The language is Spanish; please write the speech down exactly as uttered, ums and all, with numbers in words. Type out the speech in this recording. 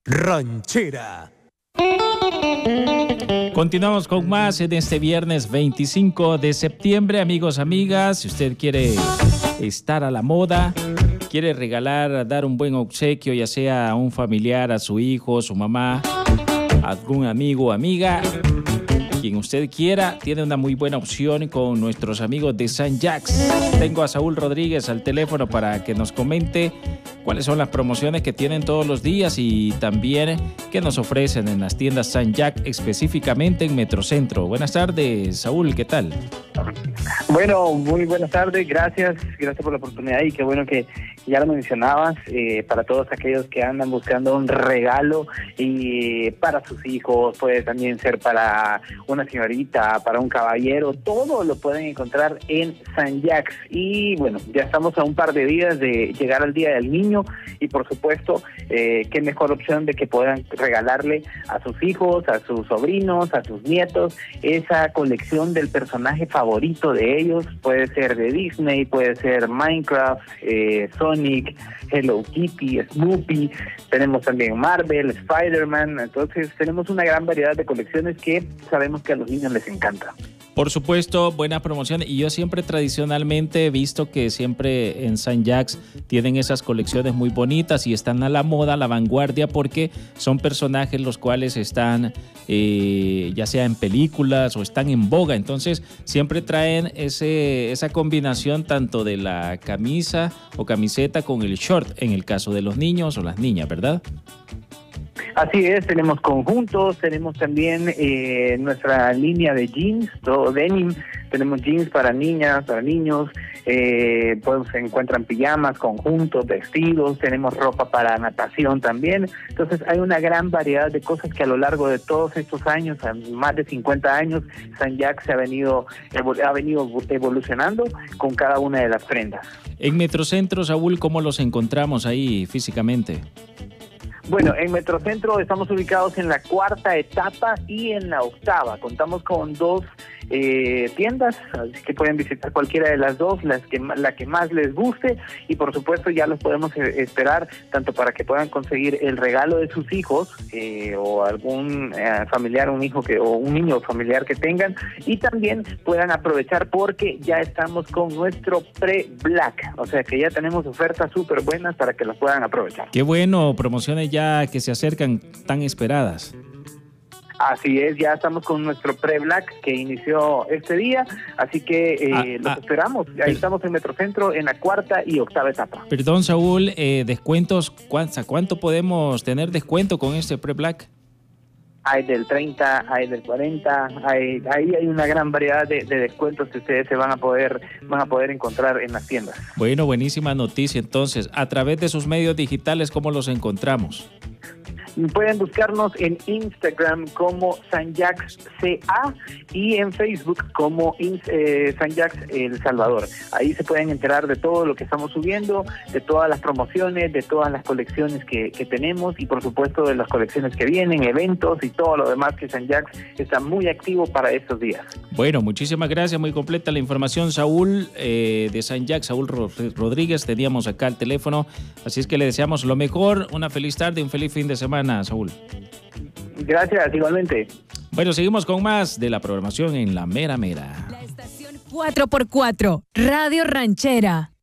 Ranchera. Continuamos con más en este viernes veinticinco de septiembre, amigos, amigas. Si usted quiere estar a la moda, quiere regalar, dar un buen obsequio, ya sea a un familiar, a su hijo, su mamá, a algún amigo o amiga, quien usted quiera, tiene una muy buena opción con nuestros amigos de Saint Jacques. Tengo a Saúl Rodríguez al teléfono para que nos comente cuáles son las promociones que tienen todos los días y también qué nos ofrecen en las tiendas Saint Jacques, específicamente en Metrocentro. Buenas tardes, Saúl, ¿qué tal? Bueno, muy buenas tardes, gracias, gracias por la oportunidad y qué bueno que ya lo mencionabas, eh, para todos aquellos que andan buscando un regalo y para sus hijos, puede también ser para una señorita, para un caballero, todo lo pueden encontrar en Saint Jacques. Y bueno, ya estamos a un par de días de llegar al Día del Niño y por supuesto, eh, qué mejor opción de que puedan regalarle a sus hijos, a sus sobrinos, a sus nietos, esa colección del personaje favorito de ellos. Puede ser de Disney, puede ser Minecraft, eh, Sonic, Hello Kitty, Snoopy, tenemos también Marvel, Spider-Man. Entonces tenemos una gran variedad de colecciones que sabemos que a los niños les encanta. Por supuesto, buena promoción. Y yo siempre tradicionalmente he visto que siempre en Saint Jacques tienen esas colecciones muy bonitas y están a la moda, a la vanguardia, porque son personajes los cuales están eh, ya sea en películas o están en boga. Entonces siempre traen ese, esa combinación tanto de la camisa o camiseta con el short, en el caso de los niños o las niñas, ¿verdad? Así es, tenemos conjuntos, tenemos también eh, nuestra línea de jeans, todo denim, tenemos jeans para niñas, para niños, eh, pues se encuentran pijamas, conjuntos, vestidos, tenemos ropa para natación también. Entonces hay una gran variedad de cosas que a lo largo de todos estos años, más de cincuenta años, Saint Jacques se ha venido, ha venido evolucionando con cada una de las prendas. En Metrocentro, Saúl, ¿cómo los encontramos ahí físicamente? Bueno, en Metrocentro estamos ubicados en la cuarta etapa y en la octava. Contamos con dos eh, tiendas, así que pueden visitar cualquiera de las dos, las que, la que más les guste, y por supuesto ya los podemos esperar tanto para que puedan conseguir el regalo de sus hijos eh, o algún eh, familiar, un hijo que o un niño familiar que tengan, y también puedan aprovechar porque ya estamos con nuestro pre-Black, o sea que ya tenemos ofertas súper buenas para que las puedan aprovechar. Qué bueno, promociones ya que se acercan tan esperadas. Así es, ya estamos con nuestro pre-Black que inició este día, así que eh, ah, los ah, esperamos. Ahí per- estamos en Metrocentro en la cuarta y octava etapa. Perdón, Saúl, eh, descuentos, ¿cuánto, ¿cuánto podemos tener descuento con este pre-Black? Hay del treinta, hay del cuarenta, hay, ahí hay una gran variedad de, de descuentos que ustedes se van a poder van a poder encontrar en las tiendas. Bueno, buenísima noticia. Entonces, a través de sus medios digitales, ¿cómo los encontramos? Pueden buscarnos en Instagram como Saint Jacques C A y en Facebook como eh, Saint Jacques El Salvador. Ahí se pueden enterar de todo lo que estamos subiendo, de todas las promociones, de todas las colecciones que, que tenemos y por supuesto de las colecciones que vienen, eventos y todo lo demás que Saint Jacques está muy activo para estos días. Bueno, muchísimas gracias, muy completa la información, Saúl, eh, de Saint Jacques, Saúl Rodríguez, teníamos acá el teléfono, así es que le deseamos lo mejor, una feliz tarde, un feliz fin de semana, Saúl. Gracias, igualmente. Bueno, seguimos con más de la programación en La Mera Mera. La estación cuatro por cuatro, Radio Ranchera.